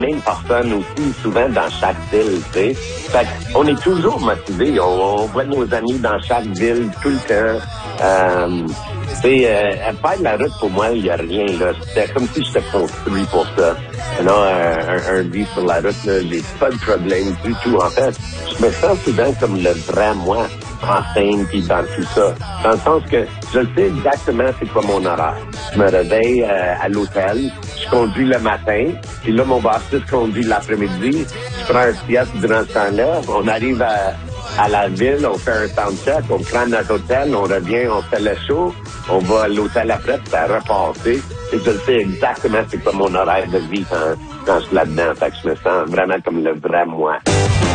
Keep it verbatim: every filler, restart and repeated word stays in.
même personne aussi, souvent dans chaque ville, tu sais. Fait qu'on est toujours motivés. On, on voit nos amis dans chaque ville tout le temps. Euh, tu sais, euh, faire de la route, pour moi, il n'y a rien, là. C'était comme si j'étais construit pour ça. Non, un, un, un vie sur la route, là, j'ai pas de problème du tout. En fait, je me sens souvent comme le vrai moi, en scène puis dans tout ça. Dans le sens que je sais exactement c'est quoi mon horaire. Je me réveille euh, à l'hôtel, je conduis le matin, puis là, mon bassiste conduit l'après-midi. Je prends un sieste durant ce temps-là. On arrive à, à la ville, on fait un soundcheck, on prend notre hôtel, on revient, on fait le show, on va à l'hôtel après, puis ça a repassé. Et je sais exactement c'est quoi mon horaire de vie quand, quand je suis là-dedans. Fait que je me sens vraiment comme le vrai moi.